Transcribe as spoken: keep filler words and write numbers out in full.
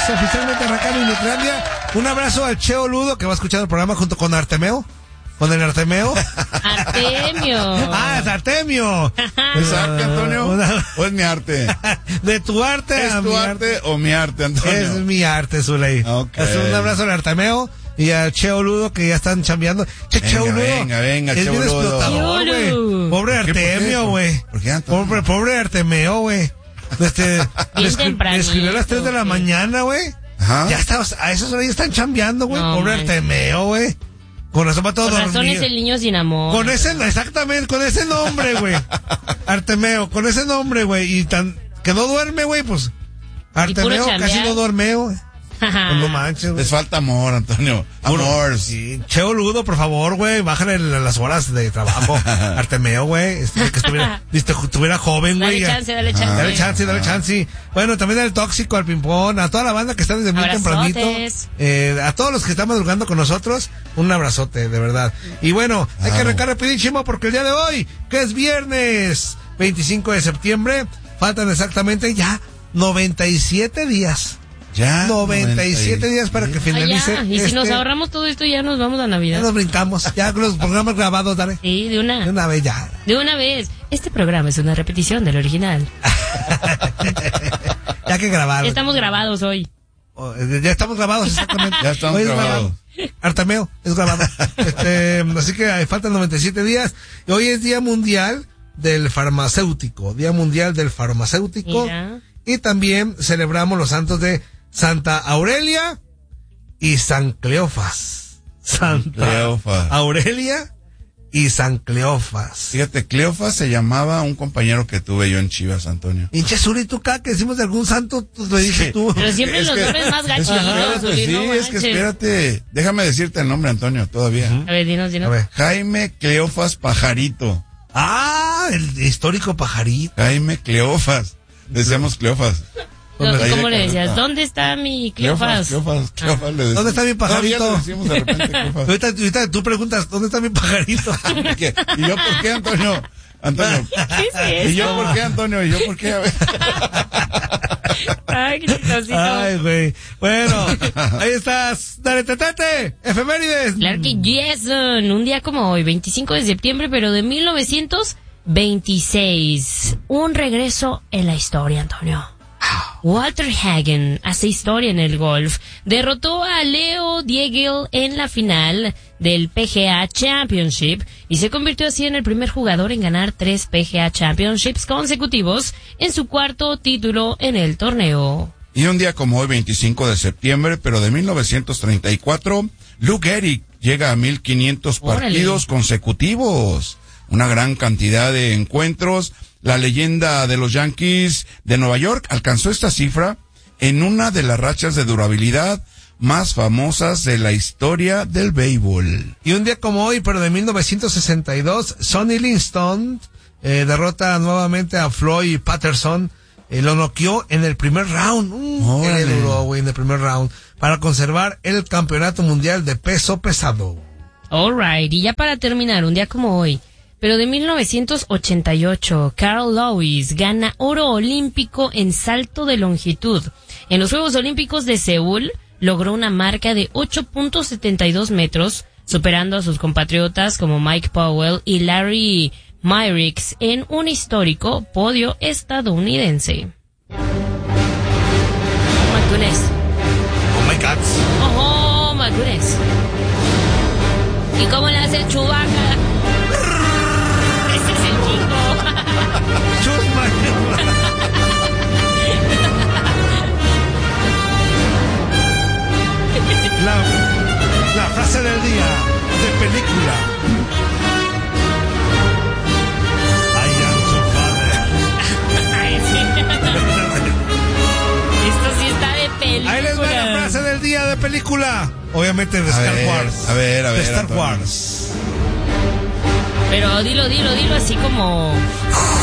oficialmente arrancando Minutlandia. Un abrazo al Cheo Ludo, que va a escuchar el programa junto con Artemeo. ¿Con el Artemeo? Artemio. Ah, es Artemio. ¿Es arte, Antonio? Una... ¿O es mi arte? De tu arte ¿Es a tu mi arte, arte o mi arte, Antonio? Es mi arte, Zuley. Okay. Así, un abrazo al Artemeo y al Cheo Ludo, que ya están chambeando. Che, venga, Cheo Ludo. Venga, venga, es Cheo bien Ludo. explotador, güey. Pobre Artemio, güey. ¿Por qué, Antonio? Pobre, pobre Artemeo, güey. Este, le, escri- le escribió a las tres de la mañana, güey. Ya está, a esas horas ya están chambeando, güey. No, pobre man. Artemeo, güey. Con razón va todo Con razón dormido. es el niño sin amor. Con ese, exactamente, con ese nombre, güey. Artemeo, con ese nombre, güey. Y tan, que no duerme, güey, pues. Artemeo casi no duerme, güey. Pues no manches, güey. Les falta amor, Antonio. Amor. Sí. Cheo Ludo, por favor, güey. Bájale las horas de trabajo. Artemeo, güey. Este, que estuviera, viste, estuviera joven, güey. Dale chance, dale chance. Dale chance, dale chance. Bueno, también al Tóxico, al Pimpón, a toda la banda que está desde muy Abrazotes. tempranito. Eh, a todos los que están madrugando con nosotros, un abrazote, de verdad. Y bueno, hay Claro. que arrancar rapidísimo porque el día de hoy, que es viernes veinticinco de septiembre, faltan exactamente ya noventa y siete días. Ya. noventa y siete días para que finalice. Ah, ya. Y este, si nos ahorramos todo esto, ya nos vamos a ya Navidad. nos brincamos, ya con los programas grabados, dale. Sí, de una. De una vez ya. De una vez. Este programa es una repetición del original. Ya que grabar. Ya estamos grabados hoy. Oh, Ya estamos grabados, exactamente. Ya estamos Hoy es grabados. grabado. Artemeo, es grabado. Este, así que eh, faltan noventa y siete días. Y hoy es Día Mundial del Farmacéutico. Día Mundial del Farmacéutico. Mira. Y también celebramos los santos de Santa Aurelia y San Cleofas. Santa Cleofas. Aurelia y San Cleofas. Fíjate, Cleofas se llamaba un compañero que tuve yo en Chivas, Antonio. Hinche Zuli, tú acá que decimos de algún santo, tú le dices Sí. tú. Pero siempre Es los que- nombres más Es gachitos. que espérate, Zuli, sí, no es que manches. espérate. Déjame decirte el nombre, Antonio, todavía. A ver, dinos, A dinos. ver. Jaime Cleofas Pajarito. Ah, el histórico pajarito. Jaime Cleofas. Decíamos Cleofas. No, ¿y Ahí ¿Cómo de le decías? Cleofas. ¿Dónde está mi Cleofas, Cleofas? Cleofas, Cleofas, le decimos. ¿Dónde está mi pajarito? Todavía le decimos de repente Cleofas. Ahorita, ahorita tú preguntas, ¿dónde está mi pajarito? ¿Qué? ¿Y yo por qué, Antonio? Antonio. ¿Qué es ¿Y yo esto? por qué, Antonio? ¿Y yo por qué? A ver. Ay, qué chistosito. Ay, güey. Bueno, ahí estás. Dale, tetete. Efemérides. Claro que Jason, un día como hoy, veinticinco de septiembre, pero de mil novecientos veintiséis. Un regreso en la historia, Antonio. Walter Hagen hace historia en el golf. Derrotó a Leo Diegel en la final del P G A Championship y se convirtió así en el primer jugador en ganar tres P G A Championships consecutivos en su cuarto título en el torneo. Y un día como hoy, veinticinco de septiembre, pero de mil novecientos treinta y cuatro, Lou Gehrig llega a mil quinientos Órale. partidos consecutivos. Una gran cantidad de encuentros. La leyenda de los Yankees de Nueva York alcanzó esta cifra en una de las rachas de durabilidad más famosas de la historia del béisbol. Y un día como hoy, pero de mil novecientos sesenta y dos, Sonny Liston eh, derrota nuevamente a Floyd Patterson. Eh, lo noqueó en el primer round. Mm, Órale. qué duro, güey, en el primer round. Para conservar el campeonato mundial de peso pesado. Alright, y ya para terminar, un día como hoy, pero de mil novecientos ochenta y ocho, Carl Lewis gana oro olímpico en salto de longitud. En los Juegos Olímpicos de Seúl logró una marca de ocho punto setenta y dos metros, superando a sus compatriotas como Mike Powell y Larry Myricks en un histórico podio estadounidense. Oh my goodness. Oh my God. Oh, my goodness. ¿Y cómo le hace Chewbacca? Ese es el chico. Chusma. La, la frase del día de película. I am your father. Ay, sí. Esto sí está de película. Ahí les va la frase del día de película. Obviamente de A Star ver, Wars. a ver, a ver, De Star Antonio. Wars. Pero dilo, dilo, dilo así como...